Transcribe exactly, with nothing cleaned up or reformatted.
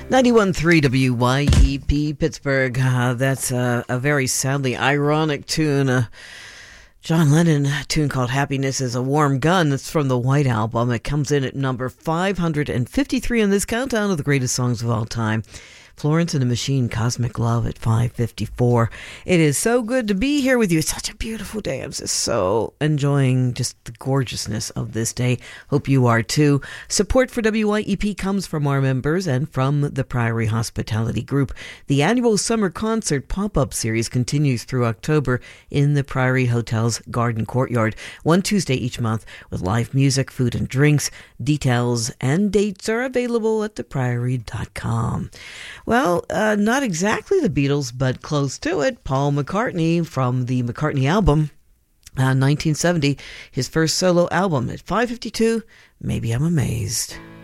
ninety-one point three W Y E P Pittsburgh. Uh, that's uh, a very sadly ironic tune. Uh, John Lennon, a tune called Happiness is a Warm Gun. That's from the White Album. It comes in at number five hundred fifty-three in this countdown of the greatest songs of all time. Florence and the Machine, Cosmic Love at five fifty-four. It is so good to be here with you. It's such a beautiful day. I'm just so enjoying just the gorgeousness of this day. Hope you are too. Support for W Y E P comes from our members and from the Priory Hospitality Group. The annual summer concert pop-up series continues through October in the Priory Hotel's Garden Courtyard. One Tuesday each month with live music, food and drinks. Details and dates are available at the priory dot com. Well, uh, not exactly the Beatles, but close to it. Paul McCartney from the McCartney album, uh, nineteen seventy, his first solo album at five fifty-two, Maybe I'm Amazed.